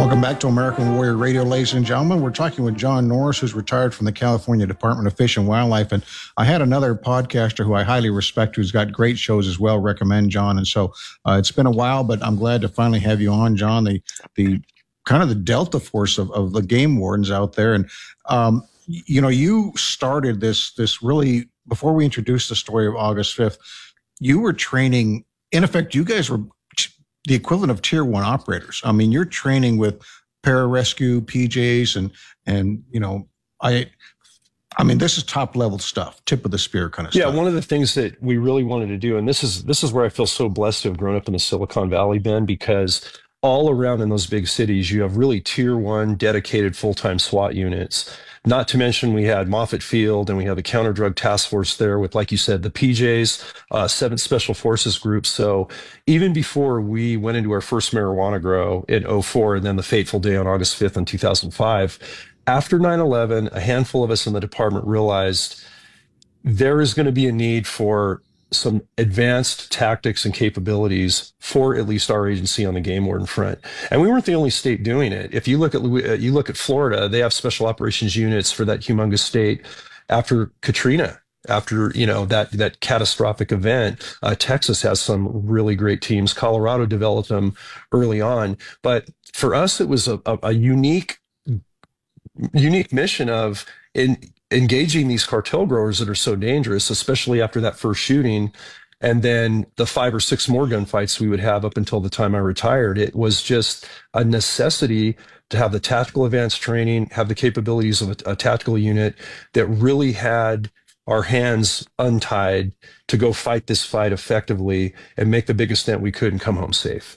Welcome back to American Warrior Radio, ladies and gentlemen. We're talking with John Norris, who's retired from the California Department of Fish and Wildlife. And I had another podcaster who I highly respect, who's got great shows as well, recommend John. And so it's been a while, but I'm glad to finally have you on, John, the kind of the Delta force of the game wardens out there. And, you started this really, before we introduced the story of August 5th, you were training, in effect, you guys were the equivalent of tier 1 operators. I mean, you're training with pararescue, PJs, and I mean, this is top level stuff, tip of the spear kind of stuff. Yeah, one of the things that we really wanted to do, and this is where I feel so blessed to have grown up in the Silicon Valley, Ben, because all around in those big cities, you have really tier 1 dedicated full-time SWAT units. Not to mention we had Moffett Field and we have a counter drug task force there with, like you said, the PJs, 7th Special Forces Group. So even before we went into our first marijuana grow in 2004 and then the fateful day on August 5th in 2005, after 9/11, a handful of us in the department realized there is going to be a need for some advanced tactics and capabilities for at least our agency on the game warden front. And we weren't the only state doing it. If you look at Florida, they have special operations units for that humongous state after Katrina. After, that catastrophic event, Texas has some really great teams. Colorado developed them early on. But for us, it was a unique mission of engaging these cartel growers that are so dangerous, especially after that first shooting, and then the 5 or 6 more gunfights we would have up until the time I retired. It was just a necessity to have the tactical advanced training, have the capabilities of a tactical unit that really had our hands untied to go fight this fight effectively and make the biggest dent we could and come home safe.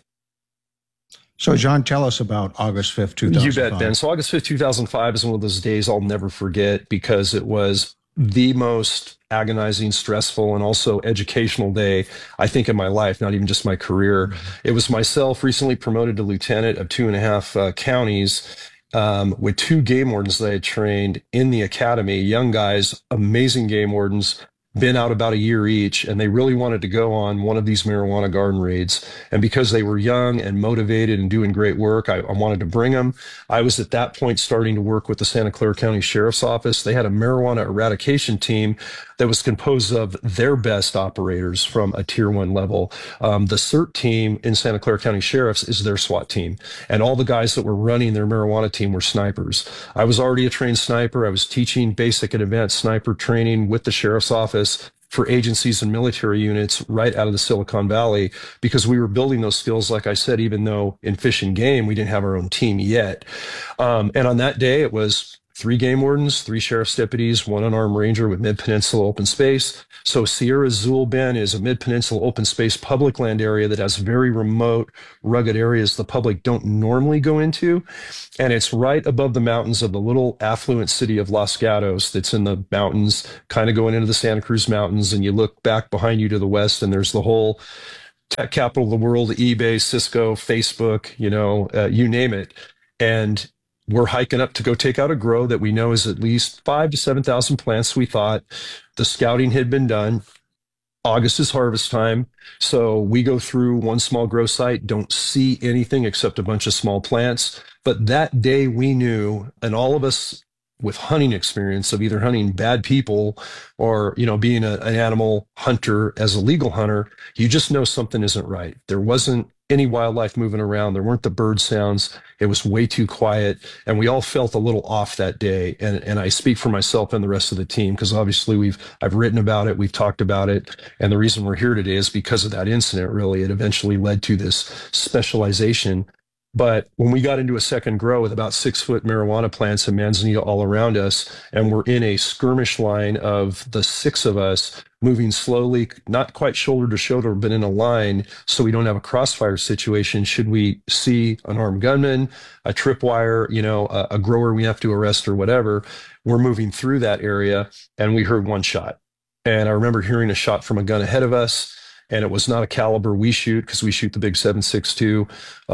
So, John, tell us about August 5th, 2005. You bet, Ben. So August 5th, 2005 is one of those days I'll never forget because it was the most agonizing, stressful, and also educational day, I think, in my life, not even just my career. It was myself, recently promoted to lieutenant of 2.5 counties, with 2 game wardens that I had trained in the academy, young guys, amazing game wardens, been out about a year each, and they really wanted to go on one of these marijuana garden raids. And because they were young and motivated and doing great work, I wanted to bring them. I was at that point starting to work with the Santa Clara County Sheriff's Office. They had a marijuana eradication team that was composed of their best operators from a tier 1 level. The CERT team in Santa Clara County Sheriff's is their SWAT team. And all the guys that were running their marijuana team were snipers. I was already a trained sniper. I was teaching basic and advanced sniper training with the Sheriff's Office for agencies and military units right out of the Silicon Valley, because we were building those skills, like I said, even though in Fish and Game, we didn't have our own team yet. And on that day, it was 3 game wardens, 3 sheriff's deputies, 1 unarmed ranger with Mid-Peninsula open space. So Sierra Azul, Ben, is a Mid-Peninsula open space public land area that has very remote, rugged areas the public don't normally go into. And it's right above the mountains of the little affluent city of Los Gatos that's in the mountains, kind of going into the Santa Cruz Mountains. And you look back behind you to the west, and there's the whole tech capital of the world, eBay, Cisco, Facebook, you name it. And we're hiking up to go take out a grow that we know is at least 5,000 to 7,000 plants. We thought the scouting had been done. August is harvest time. So we go through one small grow site, don't see anything except a bunch of small plants. But that day we knew, and all of us with hunting experience of either hunting bad people or, being an animal hunter as a legal hunter, you just know something isn't right. There wasn't any wildlife moving around. There weren't the bird sounds. It was way too quiet. And we all felt a little off that day. And I speak for myself and the rest of the team, because obviously I've written about it. We've talked about it. And the reason we're here today is because of that incident, really. It eventually led to this specialization. But when we got into a second grow with about 6-foot marijuana plants and manzanita all around us, and we're in a skirmish line of the 6 of us moving slowly, not quite shoulder to shoulder, but in a line so we don't have a crossfire situation should we see an armed gunman, a tripwire, a grower we have to arrest or whatever, we're moving through that area, and we heard one shot. And I remember hearing a shot from a gun ahead of us. And it was not a caliber we shoot, because we shoot the big 7.62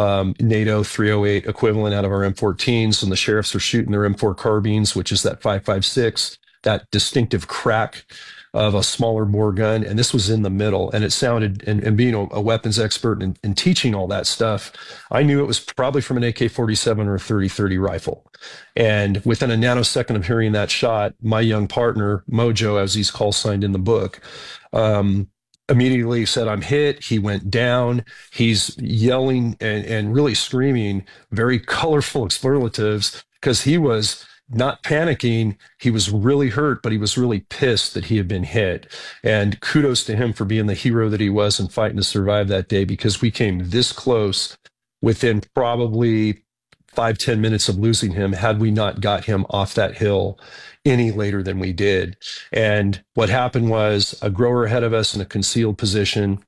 NATO 308 equivalent out of our M14s, and the sheriffs are shooting their M4 carbines, which is that 5.56, that distinctive crack of a smaller bore gun, and this was in the middle. And it sounded, and being a weapons expert and teaching all that stuff, I knew it was probably from an AK-47 or a 30-30 rifle. And within a nanosecond of hearing that shot, my young partner, Mojo, as he's call signed in the book, immediately said, I'm hit. He went down. He's yelling and really screaming very colorful expletives because he was not panicking. He was really hurt, but he was really pissed that he had been hit. And kudos to him for being the hero that he was and fighting to survive that day, because we came this close within probably 5-10 minutes of losing him had we not got him off that hill any later than we did. And what happened was a grower ahead of us in a concealed position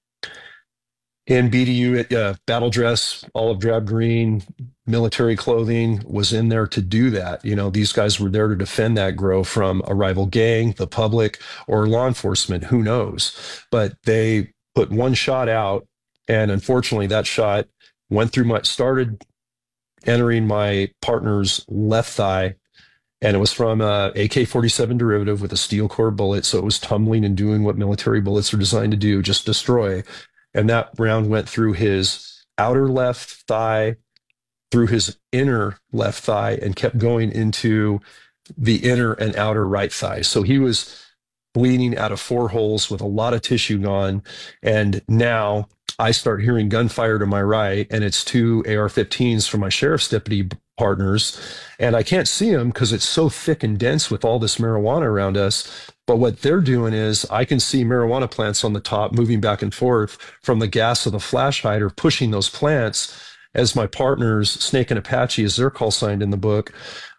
in BDU battle dress, olive drab green, military clothing, was in there to do that. You know, these guys were there to defend that grow from a rival gang, the public, or law enforcement, who knows. But they put one shot out, and unfortunately that shot went through started entering my partner's left thigh, and it was from a AK-47 derivative with a steel core bullet, so it was tumbling and doing what military bullets are designed to do, just destroy. And that round went through his outer left thigh, through his inner left thigh, and kept going into the inner and outer right thigh. So he was bleeding out of 4 holes with a lot of tissue gone. And now I start hearing gunfire to my right, and it's 2 AR-15s from my sheriff's deputy partners. And I can't see them because it's so thick and dense with all this marijuana around us. But what they're doing is I can see marijuana plants on the top moving back and forth from the gas of the flash hider, pushing those plants as my partners, Snake and Apache, as they're call signed in the book,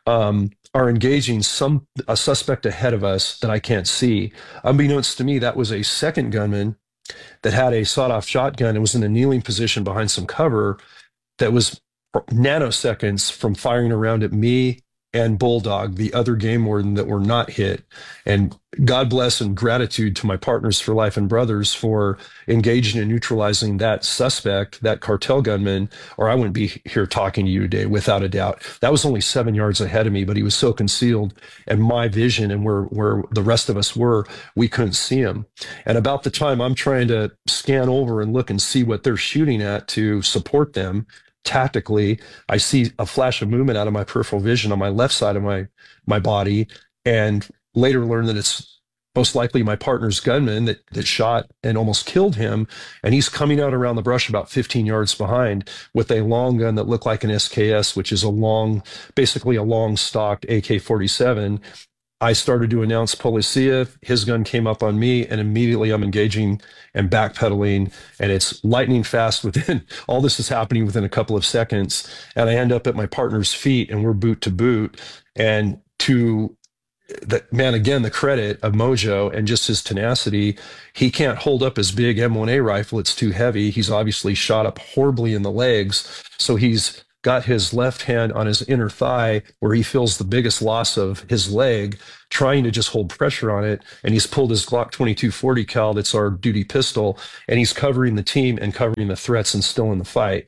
are engaging a suspect ahead of us that I can't see. Unbeknownst to me, that was a second gunman that had a sawed-off shotgun and was in a kneeling position behind some cover that was nanoseconds from firing around at me and Bulldog, the other game warden that were not hit. And God bless and gratitude to my partners for life and brothers for engaging and neutralizing that suspect, that cartel gunman, or I wouldn't be here talking to you today, without a doubt. That was only 7 yards ahead of me, but he was so concealed, and my vision and where the rest of us were, we couldn't see him. And about the time I'm trying to scan over and look and see what they're shooting at to support them tactically, I see a flash of movement out of my peripheral vision on my left side of my body, and later learned that it's most likely my partner's gunman that shot and almost killed him. And he's coming out around the brush about 15 yards behind with a long gun that looked like an SKS, which is basically a long stocked AK-47. I started to announce Policia. His gun came up on me, and immediately I'm engaging and backpedaling, and it's lightning fast. All this is happening within a couple of seconds, and I end up at my partner's feet, and we're boot to boot. And to again, the credit of Mojo and just his tenacity, he can't hold up his big M1A rifle. It's too heavy. He's obviously shot up horribly in the legs, so he's got his left hand on his inner thigh where he feels the biggest loss of his leg, trying to just hold pressure on it. And he's pulled his Glock 22/40 cal, that's our duty pistol, and he's covering the team and covering the threats and still in the fight.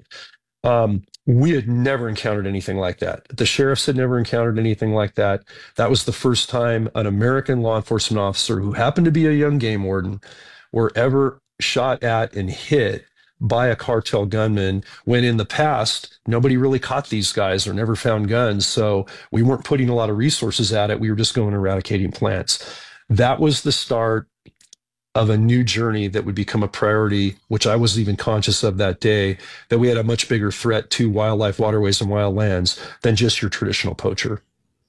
We had never encountered anything like that. The sheriffs had never encountered anything like that. That was the first time an American law enforcement officer who happened to be a young game warden were ever shot at and hit by a cartel gunman, when in the past, nobody really caught these guys or never found guns. So we weren't putting a lot of resources at it. We were just going eradicating plants. That was the start of a new journey that would become a priority, which I wasn't even conscious of that day, that we had a much bigger threat to wildlife, waterways, and wild lands than just your traditional poacher.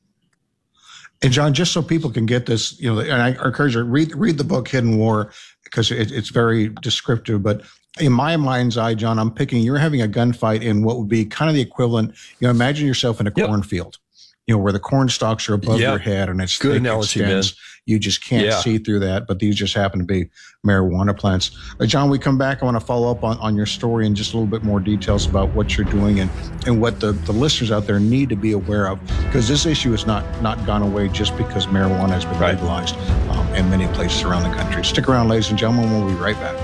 And John, just so people can get this, and I encourage you, read the book Hidden War, because it's very descriptive. But in my mind's eye, John, I'm picking, you're having a gunfight in what would be kind of the equivalent. Imagine yourself in a cornfield, where the corn stalks are above your head, and it's good thick, analogy, extends. Man. You just can't see through that, but these just happen to be marijuana plants. John, we come back. I want to follow up on your story and just a little bit more details about what you're doing and what the listeners out there need to be aware of, because this issue has not gone away just because marijuana has been legalized in many places around the country. Stick around, ladies and gentlemen. We'll be right back.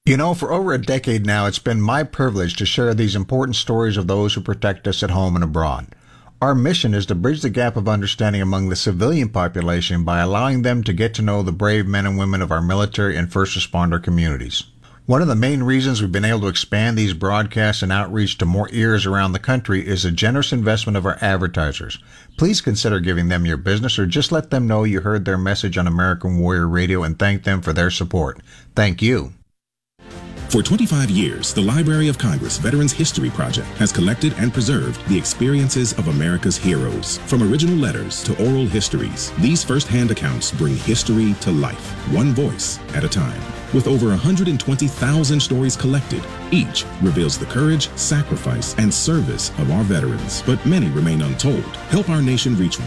You know, for over a decade now, it's been my privilege to share these important stories of those who protect us at home and abroad. Our mission is to bridge the gap of understanding among the civilian population by allowing them to get to know the brave men and women of our military and first responder communities. One of the main reasons we've been able to expand these broadcasts and outreach to more ears around the country is the generous investment of our advertisers. Please consider giving them your business or just let them know you heard their message on American Warrior Radio and thank them for their support. Thank you. For 25 years, the Library of Congress Veterans History Project has collected and preserved the experiences of America's heroes. From original letters to oral histories, these first-hand accounts bring history to life, one voice at a time. With over 120,000 stories collected, each reveals the courage, sacrifice, and service of our veterans. But many remain untold. Help our nation reach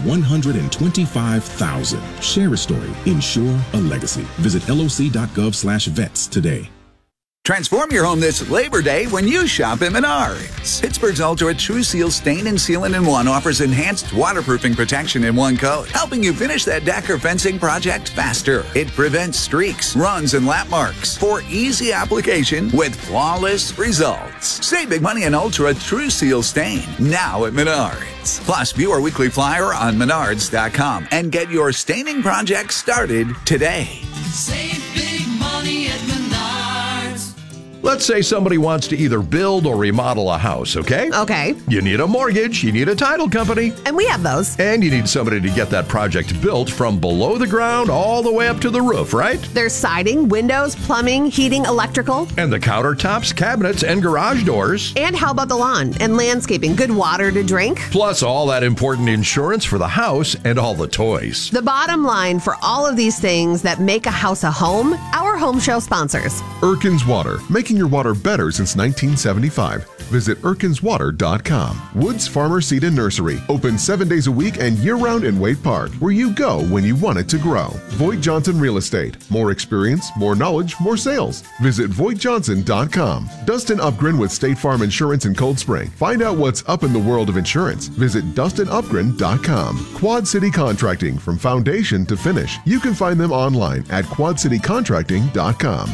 125,000. Share a story. Ensure a legacy. Visit loc.gov/vets today. Transform your home this Labor Day when you shop at Menards. Pittsburgh's Ultra True Seal Stain and Sealant in One offers enhanced waterproofing protection in one coat, helping you finish that deck or fencing project faster. It prevents streaks, runs, and lap marks for easy application with flawless results. Save big money on Ultra True Seal Stain now at Menards. Plus, view our weekly flyer on Menards.com and get your staining project started today. Save big money at Menards. Let's say somebody wants to either build or remodel a house, okay? Okay. You need a mortgage, you need a title company. And we have those. And you need somebody to get that project built from below the ground all the way up to the roof, right? There's siding, windows, plumbing, heating, electrical. And the countertops, cabinets, and garage doors. And how about the lawn and landscaping? Good water to drink. Plus all that important insurance for the house and all the toys. The bottom line for all of these things that make a house a home, our home show sponsors. Erkins Water, making your water better since 1975. Visit ErkinsWater.com. Woods Farmer Seed and Nursery, open 7 days a week and year-round in Wade Park, where you go when you want it to grow. Voigt Johnson Real Estate, more experience, more knowledge, more sales. Visit VoigtJohnson.com. Dustin Upgren with State Farm Insurance in Cold Spring. Find out what's up in the world of insurance. Visit DustinUpgren.com. Quad City Contracting, from foundation to finish. You can find them online at QuadCityContracting.com.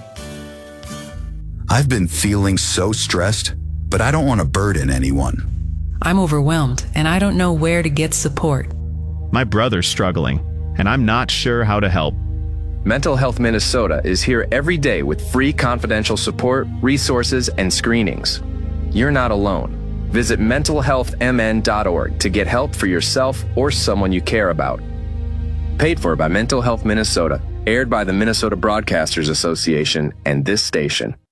I've been feeling so stressed, but I don't want to burden anyone. I'm overwhelmed, and I don't know where to get support. My brother's struggling, and I'm not sure how to help. Mental Health Minnesota is here every day with free confidential support, resources, and screenings. You're not alone. Visit mentalhealthmn.org to get help for yourself or someone you care about. Paid for by Mental Health Minnesota, aired by the Minnesota Broadcasters Association and this station.